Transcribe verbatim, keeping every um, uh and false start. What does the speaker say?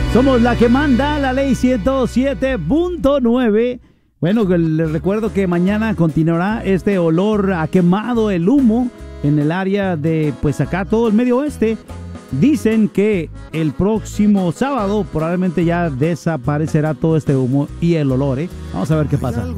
Somos la que manda, la ley ciento siete punto nueve. Bueno, les recuerdo que mañana continuará este olor a quemado, el humo, en el área de, pues acá, todo el medio oeste. Dicen que el próximo sábado probablemente ya desaparecerá todo este humo y el olor, ¿eh? Vamos a ver qué pasa.